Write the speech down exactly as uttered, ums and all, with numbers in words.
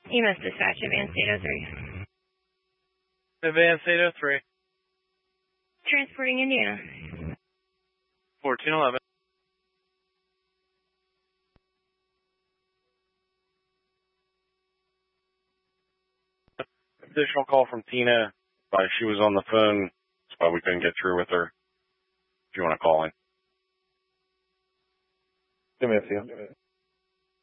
You must dispatch Advanced eight oh three. Advanced eight oh three. Transporting Indiana. fourteen eleven. Additional call from Tina. Uh, she was on the phone. That's why we couldn't get through with her. If you want to call in. Give me a few.